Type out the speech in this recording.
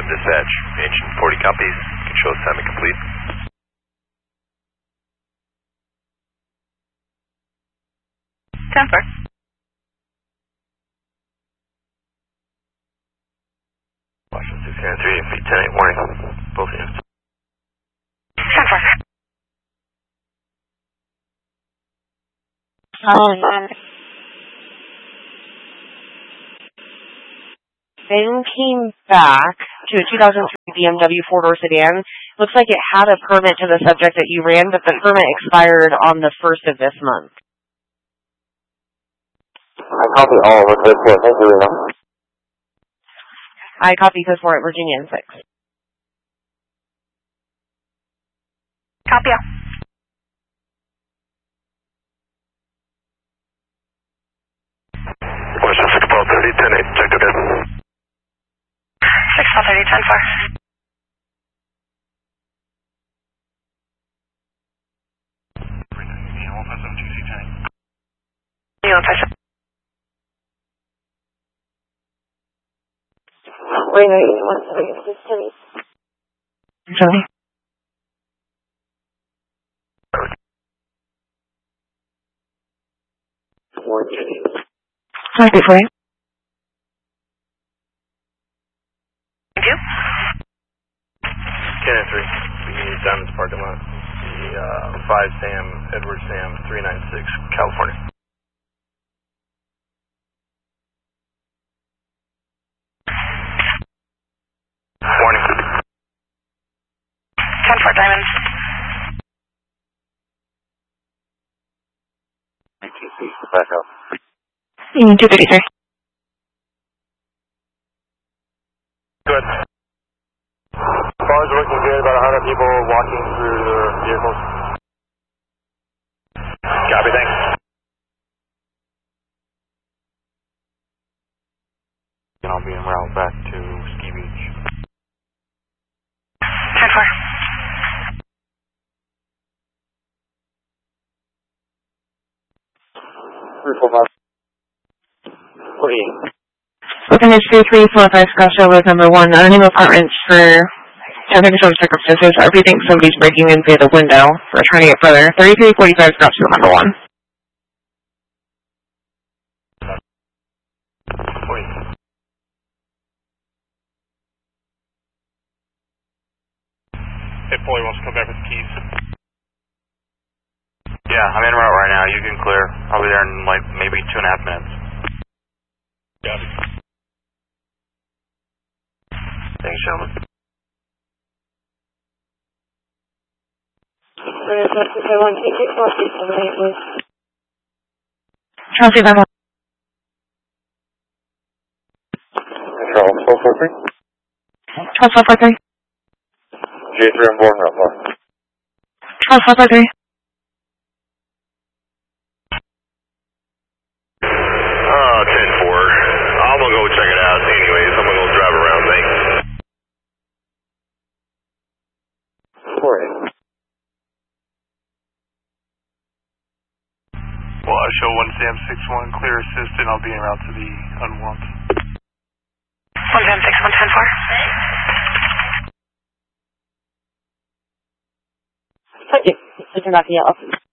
Dispatch, Ancient 40 copies. Control assignment complete. Temper. Washington 603, feet 10-8, warning. Both units. Temper. Then came back to a 2003 BMW four-door sedan. Looks like it had a permit to the subject that you ran, but the permit expired on the 1st of this month. I copy all of this report. Thank you, Reno. I copy code for it, Virginia 6. Copy. Washington 61230, 10-8, check again. 630, 10-4. Wait, 1 second. Just tell me. Sorry. Sorry for you. Thank you. Cannon 3, we need Diamonds parking lot. The 5 Sam, Edward Sam, 396, California. Warning. 10-4, Diamonds. Back up. 233. Good. Cars are looking good, about 100 people walking through their vehicles. Copy, thanks. And I'll be en route back to Ski Beach. 10-4. Open is 3345 Scottsdale Road number 1. Name apartments for temperature control circumstances. RP thinks somebody's breaking in via the window. We're trying to get further. 3345 Scottsdale number 1. Hey, Paulie wants to come back with the keys. Yeah, I'm en route right now. You can clear. I'll be there in like maybe 2.5 minutes. Copy. Thanks, gentlemen. Chelsea, that one. Control, 443. 12443. J3 on board, not far. 12443. Oh, 10-4. I'm gonna go check it out anyways. I'm gonna go drive around, thanks. 4-8. Well, I show 1 Sam 61, clear assistant. I'll be en route to the unwanted. 1 Sam 61, 10-4. Thank you. Looking back to yellow.